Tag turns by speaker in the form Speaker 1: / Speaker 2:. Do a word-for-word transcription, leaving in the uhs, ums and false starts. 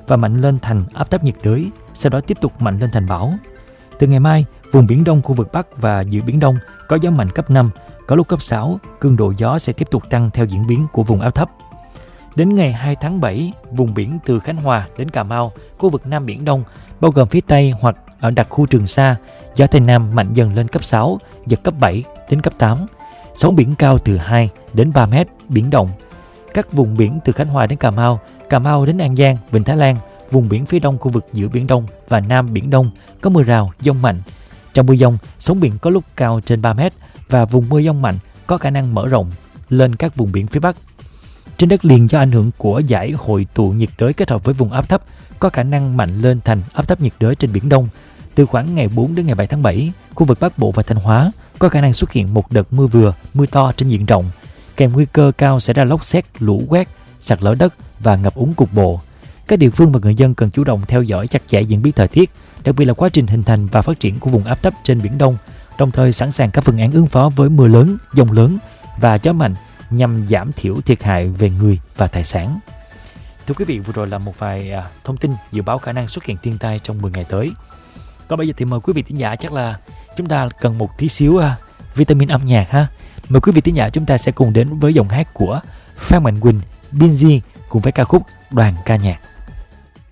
Speaker 1: và mạnh lên thành áp thấp nhiệt đới, sau đó tiếp tục mạnh lên thành bão. Từ ngày mai, vùng Biển Đông khu vực Bắc và giữa Biển Đông có gió mạnh cấp năm, có lúc cấp sáu, cường độ gió sẽ tiếp tục tăng theo diễn biến của vùng áp thấp. Đến ngày hai tháng bảy, vùng biển từ Khánh Hòa đến Cà Mau, khu vực Nam Biển Đông, bao gồm phía Tây hoặc ở đặc khu Trường Sa, gió Tây Nam mạnh dần lên cấp sáu, giật cấp bảy đến cấp tám. Sóng biển cao từ hai đến ba mét, biển động. Các vùng biển từ Khánh Hòa đến Cà Mau, Cà Mau đến An Giang, Vịnh Thái Lan, vùng biển phía đông khu vực giữa Biển Đông và Nam Biển Đông có mưa rào, dông mạnh. Trong mưa dông, sóng biển có lúc cao trên ba mét và vùng mưa dông mạnh có khả năng mở rộng lên các vùng biển phía Bắc. Trên đất liền do ảnh hưởng của dải hội tụ nhiệt đới kết hợp với vùng áp thấp có khả năng mạnh lên thành áp thấp nhiệt đới trên Biển Đông. Từ khoảng ngày bốn đến ngày bảy tháng bảy, khu vực Bắc Bộ và Thanh Hóa có khả năng xuất hiện một đợt mưa vừa, mưa to trên diện rộng, kèm nguy cơ cao xảy ra lốc sét, lũ quét, sạt lở đất và ngập úng cục bộ. Các địa phương và người dân cần chủ động theo dõi chặt chẽ diễn biến thời tiết, đặc biệt là quá trình hình thành và phát triển của vùng áp thấp trên Biển Đông, đồng thời sẵn sàng các phương án ứng phó với mưa lớn, dông lớn và gió mạnh nhằm giảm thiểu thiệt hại về người và tài sản. Thưa quý vị, vừa rồi là một vài à, thông tin dự báo khả năng xuất hiện thiên tai trong mười ngày tới. Còn bây giờ thì mời quý vị thính giả, chắc là chúng ta cần một tí xíu à, vitamin âm nhạc ha. Mời quý vị thính giả chúng ta sẽ cùng đến với giọng hát của Phan Mạnh Quỳnh, Binz cùng với ca khúc Đoàn Ca Nhạc.